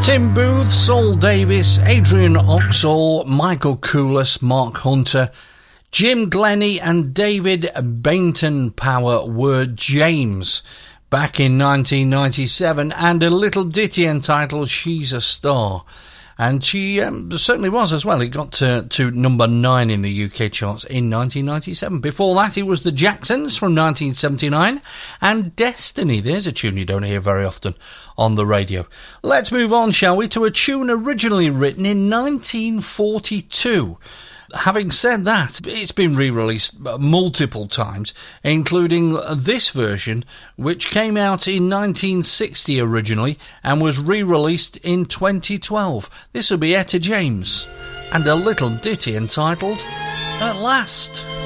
Tim Booth, Saul Davis, Adrian Oxall, Michael Koulis, Mark Hunter, Jim Glennie and David Bainton Power were James back in 1997, and a little ditty entitled She's a Star. And she certainly was as well. It got to number 9 in the UK charts in 1997. Before that, it was the Jacksons from 1979 and Destiny. There's a tune you don't hear very often on the radio. Let's move on, shall we, to a tune originally written in 1942. Having said that, it's been re-released multiple times, including this version, which came out in 1960 originally and was re-released in 2012. This will be Etta James and a little ditty entitled At Last.